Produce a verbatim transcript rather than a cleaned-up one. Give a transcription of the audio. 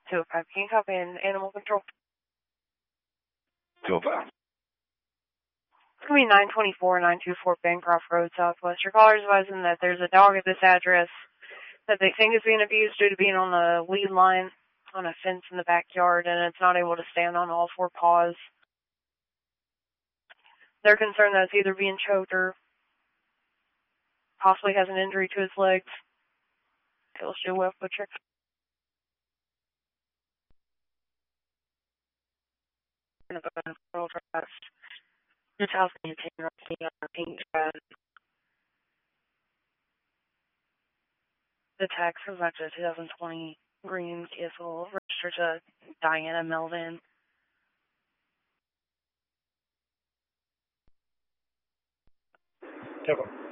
two oh five, can you copy in animal control? two oh five. It's going to be nine twenty-four, nine twenty-four Bancroft Road, Southwest. Your caller is advising that there's a dog at this address that they think is being abused due to being on the lead line on a fence in the backyard, and it's not able to stand on all four paws. They're concerned that it's either being choked or possibly has an injury to its legs. Let's do a web butcher. This house can take on pink dress. The tax was back to twenty twenty green Kia Soul, registered to Diana Melvin. Temple.